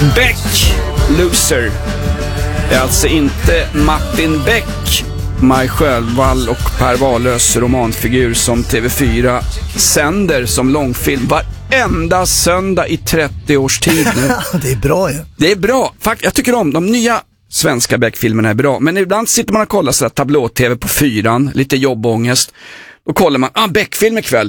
Beck, Loser. Det är alltså inte Martin Beck, Maj Sjövall och Per Wahlöös romanfigur som TV4 sänder som långfilm varenda söndag i 30 års tid nu. Det är bra ju. Det är bra. Jag tycker om de nya svenska Beck-filmerna är bra. Men ibland sitter man och kollar sådär tablå-tv på 4:an, lite jobbångest. Då kollar man, Beck-film ikväll.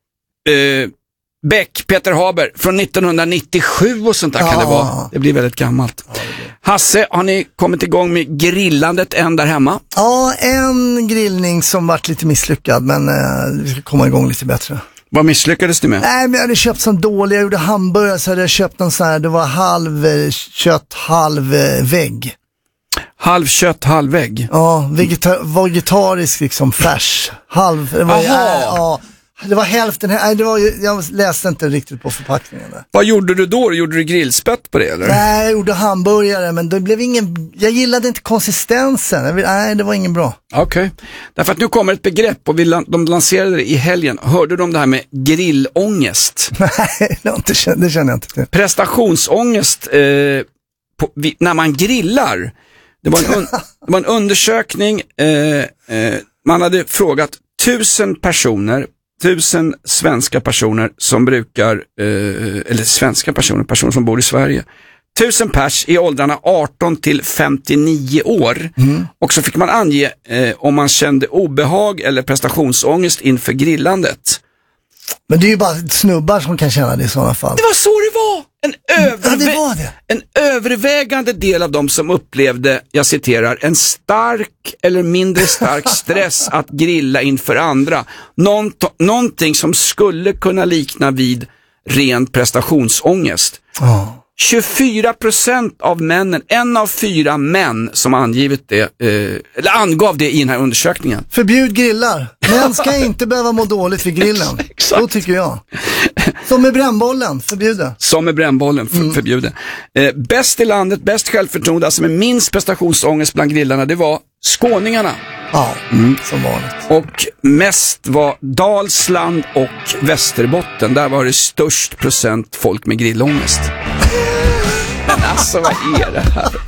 Beck, Peter Haber från 1997 och sånt där kan det vara. Det blir väldigt gammalt. Hasse, har ni kommit igång med grillandet än där hemma? Ja, en grillning som varit lite misslyckad, men vi ska komma igång lite bättre. Vad misslyckades du med? Nej, men jag hade köpt sån dålig, jag gjorde hamburgare så hade jag köpt en sån här, det var halv kött, halv vägg. Halv kött, halv vägg? Ja, vegetarisk liksom färs. Det var hälften, jag läste inte riktigt på förpackningen där. Vad gjorde du då? Gjorde du grillspett på det eller? Nej, jag gjorde hamburgare, men det blev jag gillade inte konsistensen. Nej, det var ingen bra. Okej. Därför att nu kommer ett begrepp och de lanserade det i helgen. Hörde du om det här med grillångest? Nej, det känner jag inte till. Prestationsångest när man grillar. Det var en undersökning. Man hade frågat 1000 svenska personer som brukar, eller svenska personer som bor i Sverige. 1000 pers i åldrarna 18 till 59 år. Och så fick man ange om man kände obehag eller prestationsångest inför grillandet. Men det är ju bara snubbar som kan känna det i sådana fall. Det var så det var! En övervägande del av dem som upplevde, jag citerar, en stark eller mindre stark stress att grilla inför andra. Någonting som skulle kunna likna vid ren prestationsångest. 24% av männen, 1 av 4 män som angivit det, eller angav det i den här undersökningen. Förbjud grillar. Män ska inte behöva må dåligt vid grillen. Exakt. Då tycker jag. Som med brännbollen, förbjude. Som med brännbollen, förbjude. Bäst i landet, bäst självförtroende, alltså med minst prestationsångest bland grillarna, det var skåningarna. Ja, som vanligt. Och mest var Dalsland och Västerbotten. Där var det störst procent folk med grillångest. Men alltså, vad är det här?